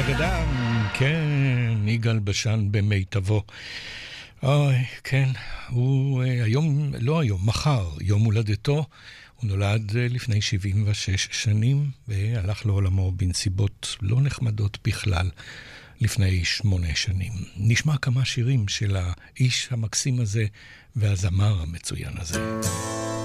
אגדה, כן, יגאל בשן במיטבו. אוי, כן, הוא היום, לא היום, מחר, יום הולדתו. הוא נולד לפני 76 שנים, והלך לעולמו בנסיבות לא נחמדות בכלל, לפני 8 שנים. נשמע כמה שירים של האיש המקסים הזה, והזמר המצוין הזה.